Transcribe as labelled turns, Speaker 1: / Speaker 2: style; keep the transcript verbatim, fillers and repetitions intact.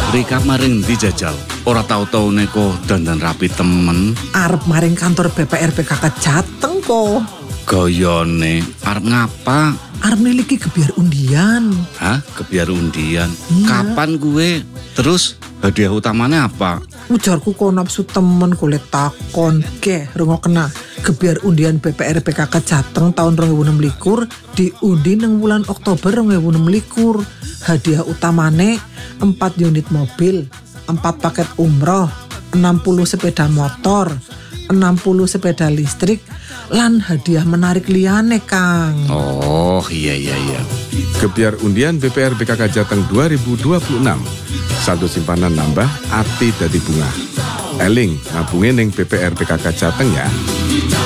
Speaker 1: Rika maring dijajal. Ora tau-tau neko dandan rapi temen.
Speaker 2: Arep maring kantor B P R P K K Jateng kok.
Speaker 1: Goyone arep ngapa?
Speaker 2: Arep niliki gebiar undian.
Speaker 1: Hah? Gebiar undian?
Speaker 2: Iya.
Speaker 1: Kapan gue? Terus hadiah utamanya apa?
Speaker 2: Ujarku kok nafsu temen kulit takon. Ke, rungokna. Gebiar undian B P R P K K Jateng tahun dua ribu enam belas diundi nang bulan Oktober dua ribu enam belas. Hadiah utamane empat unit mobil, empat paket umroh, enam puluh sepeda motor, enam puluh sepeda listrik, lan hadiah menarik liyane, Kang.
Speaker 1: Oh, iya iya iya.
Speaker 3: Gebiar undian B P R B K K Jateng dua ribu dua puluh enam. Satu simpanan nambah, arti dadi bunga. Eling, ngabungin ning B P R B K K Jateng ya.